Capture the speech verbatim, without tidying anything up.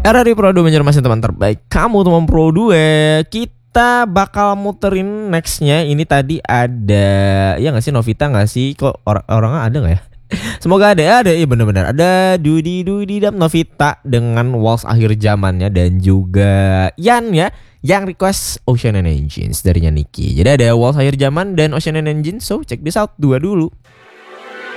Era di Pro dua Banjarmasin teman terbaik kamu teman Pro dua. Kita bakal muterin nextnya. Ini tadi ada, ya gak sih Novita gak sih? Kok or- orangnya ada gak ya? Semoga ada, ada, iya bener-bener ada Dudi Dudi Dam Novita dengan Waltz Akhir Zamannya. Dan juga Yan ya, yang request Ocean and Engines darinya Niki. Jadi ada Waltz Akhir Zaman dan Ocean and Engines. So check this out, dua dulu.